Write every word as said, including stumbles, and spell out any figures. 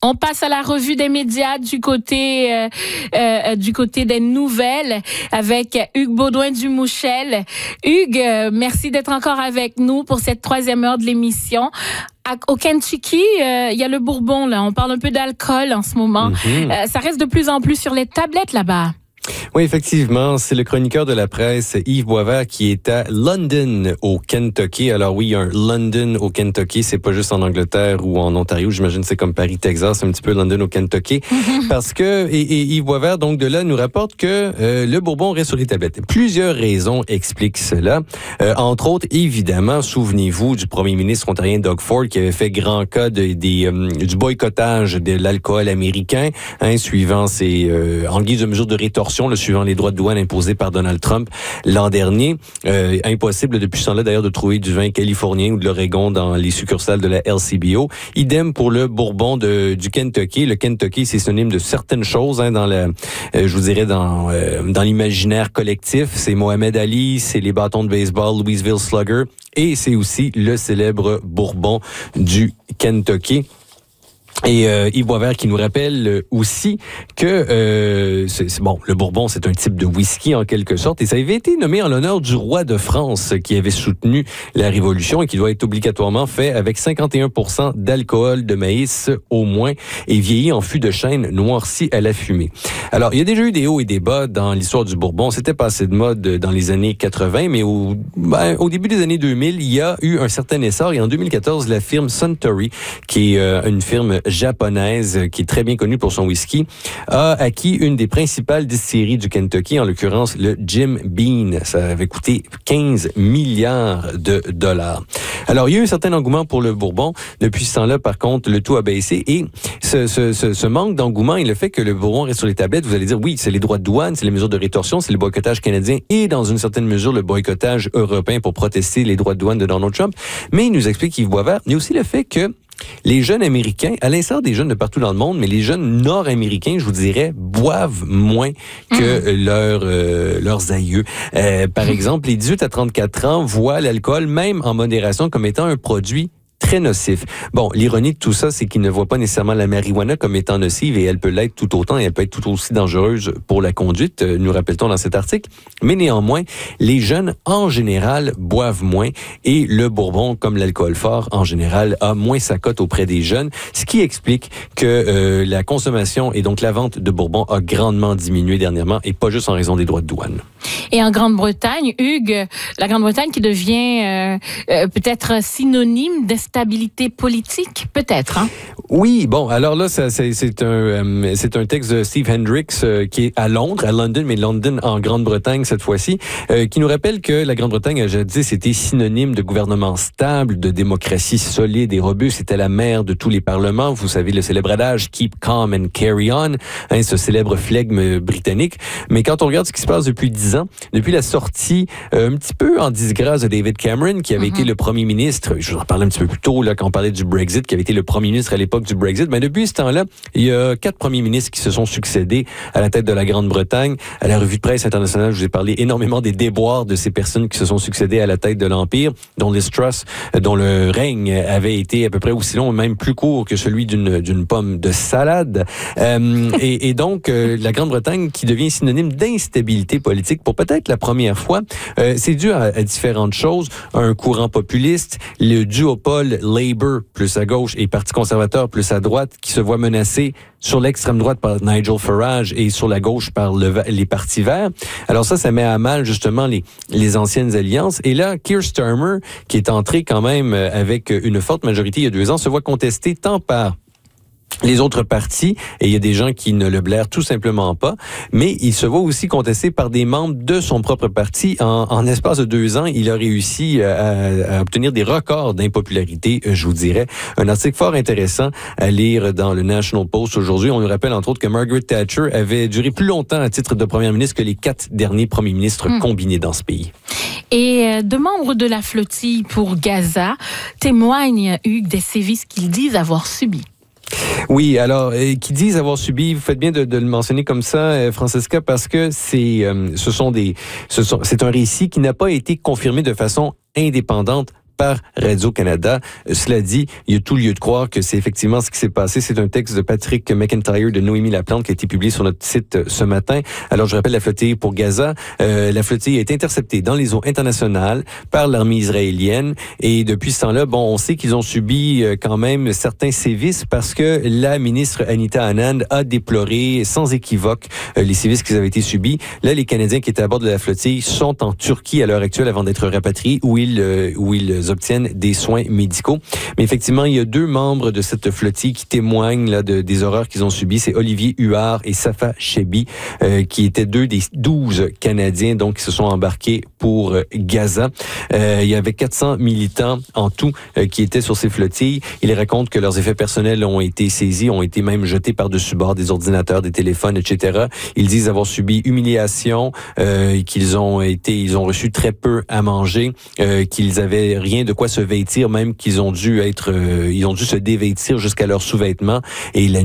On passe à la revue des médias du côté euh, euh, du côté des nouvelles avec Hugues Baudouin-Dumouchel. Hugues, euh, merci d'être encore avec nous pour cette troisième heure de l'émission. Au Kentucky, euh, il y a le Bourbon, là. On parle un peu d'alcool en ce moment. Mm-hmm. Euh, ça reste de plus en plus sur les tablettes là-bas. Oui, effectivement, c'est le chroniqueur de la presse, Yves Boisvert, qui est à London, au Kentucky. Alors oui, il y a un London au Kentucky, c'est pas juste en Angleterre ou en Ontario, j'imagine c'est comme Paris, Texas, un petit peu London au Kentucky. Mm-hmm. Parce que, et, et Yves Boisvert, donc de là, nous rapporte que euh, le Bourbon reste sur les tablettes. Plusieurs raisons expliquent cela. Euh, entre autres, évidemment, souvenez-vous du premier ministre ontarien Doug Ford qui avait fait grand cas de, des, euh, du boycottage de l'alcool américain, hein, suivant ses, euh, en guise de mesure de rétorsion, le suivant les droits de douane imposés par Donald Trump l'an dernier. Euh, impossible depuis ce temps-là, d'ailleurs, de trouver du vin californien ou de l'Oregon dans les succursales de la L C B O. Idem pour le Bourbon de, du Kentucky. Le Kentucky, c'est synonyme de certaines choses, hein, dans la, euh, je vous dirais, dans, euh, dans l'imaginaire collectif. C'est Mohamed Ali, c'est les bâtons de baseball, Louisville Slugger, et c'est aussi le célèbre Bourbon du Kentucky. Et euh, Yves Boisvert qui nous rappelle aussi que euh, c'est, c'est bon, le Bourbon, c'est un type de whisky en quelque sorte, et ça avait été nommé en l'honneur du roi de France qui avait soutenu la Révolution et qui doit être obligatoirement fait avec cinquante et un pour cent d'alcool de maïs au moins et vieilli en fût de chêne noirci à la fumée. Alors, il y a déjà eu des hauts et des bas dans l'histoire du Bourbon. C'était passé de mode dans les années quatre-vingts, mais au, ben, au début des années deux mille, il y a eu un certain essor. Et en deux mille quatorze, la firme Suntory, qui est euh, une firme japonaise qui est très bien connue pour son whisky, a acquis une des principales distilleries du Kentucky, en l'occurrence le Jim Beam. Ça avait coûté quinze milliards de dollars. Alors, il y a eu un certain engouement pour le Bourbon. Depuis ce temps-là, par contre, le taux a baissé. Et ce, ce, ce, ce manque d'engouement et le fait que le Bourbon reste sur les tablettes, vous allez dire, oui, c'est les droits de douane, c'est les mesures de rétorsion, c'est le boycottage canadien et, dans une certaine mesure, le boycottage européen pour protester les droits de douane de Donald Trump. Mais il nous explique, Yves Boisvert, il y a aussi le fait que les jeunes Américains, à l'instar des jeunes de partout dans le monde, mais les jeunes nord-américains, je vous dirais, boivent moins que mmh. leurs euh, leurs aïeux. Euh, par exemple, les dix-huit à trente-quatre ans voient l'alcool, même en modération, comme étant un produit très nocif. Bon, l'ironie de tout ça, c'est qu'ils ne voient pas nécessairement la marijuana comme étant nocive, et elle peut l'être tout autant, et elle peut être tout aussi dangereuse pour la conduite, nous rappelle-t-on dans cet article. Mais néanmoins, les jeunes, en général, boivent moins, et le Bourbon, comme l'alcool fort, en général, a moins sa cote auprès des jeunes, ce qui explique que euh, la consommation et donc la vente de Bourbon a grandement diminué dernièrement, et pas juste en raison des droits de douane. Et en Grande-Bretagne, Hugues, la Grande-Bretagne qui devient euh, euh, peut-être synonyme de stabilité politique, peut-être, hein? Oui, bon, alors là, ça, c'est, c'est, un, euh, c'est un texte de Steve Hendricks euh, qui est à Londres, à London, mais London en Grande-Bretagne cette fois-ci, euh, qui nous rappelle que la Grande-Bretagne a jadis été synonyme de gouvernement stable, de démocratie solide et robuste. C'était la mère de tous les parlements. Vous savez, le célèbre adage « Keep calm and carry on », hein, ce célèbre flegme britannique. Mais quand on regarde ce qui se passe depuis dix ans, depuis la sortie euh, un petit peu en disgrâce de David Cameron, qui avait mm-hmm. été le premier ministre, je vous en parlais un petit peu plus tôt, là, quand on parlait du Brexit, qui avait été le premier ministre à l'époque du Brexit, mais depuis ce temps-là, il y a quatre premiers ministres qui se sont succédés à la tête de la Grande-Bretagne. À la revue de presse internationale, je vous ai parlé énormément des déboires de ces personnes qui se sont succédées à la tête de l'Empire, dont Liz Truss, dont le règne avait été à peu près aussi long, même plus court que celui d'une, d'une pomme de salade. Euh, et, et donc, euh, la Grande-Bretagne qui devient synonyme d'instabilité politique pour peut-être la première fois. Euh, c'est dû à, à différentes choses. Un courant populiste, le duopole Labour plus à gauche et Parti conservateur plus à droite qui se voit menacé sur l'extrême droite par Nigel Farage et sur la gauche par le, les partis verts. Alors ça, ça met à mal justement les, les anciennes alliances. Et là, Keir Starmer, qui est entré quand même avec une forte majorité il y a deux ans, se voit contesté tant par les autres partis, et il y a des gens qui ne le blairent tout simplement pas, mais il se voit aussi contesté par des membres de son propre parti. En, en espace de deux ans, il a réussi à, à obtenir des records d'impopularité, je vous dirais. Un article fort intéressant à lire dans le National Post aujourd'hui. On nous rappelle entre autres que Margaret Thatcher avait duré plus longtemps à titre de première ministre que les quatre derniers premiers ministres mmh. combinés dans ce pays. Et deux membres de la flottille pour Gaza témoignent, Hugues, des sévices qu'ils disent avoir subis. Oui, alors, euh, qui disent avoir subi, vous faites bien de, de le mentionner comme ça, euh, Francesca, parce que c'est, euh, ce sont des, ce sont, c'est un récit qui n'a pas été confirmé de façon indépendante par Radio-Canada. Cela dit, il y a tout lieu de croire que c'est effectivement ce qui s'est passé. C'est un texte de Patrick McIntyre de Noémie Laplante qui a été publié sur notre site ce matin. Alors, je rappelle la flottille pour Gaza. Euh, la flottille a été interceptée dans les eaux internationales par l'armée israélienne. Et depuis ce temps-là, bon, on sait qu'ils ont subi euh, quand même certains sévices parce que la ministre Anita Anand a déploré sans équivoque euh, les sévices qui avaient été subis. Là, les Canadiens qui étaient à bord de la flottille sont en Turquie à l'heure actuelle avant d'être rapatriés où ils, euh, où ils obtiennent des soins médicaux. Mais effectivement, il y a deux membres de cette flottille qui témoignent là, de, des horreurs qu'ils ont subies. C'est Olivier Huard et Safa Chebi, euh, qui étaient deux des douze Canadiens donc qui se sont embarqués pour euh, Gaza. Euh, il y avait quatre cents militants en tout euh, qui étaient sur ces flottilles. Ils racontent que leurs effets personnels ont été saisis, ont été même jetés par-dessus bord, des ordinateurs, des téléphones, et cetera. Ils disent avoir subi humiliation, euh, qu'ils ont été, ils ont reçu très peu à manger, euh, qu'ils avaient rien de quoi se vêtir, même qu'ils ont dû être, euh, ils ont dû se dévêtir jusqu'à leurs sous-vêtements. Et la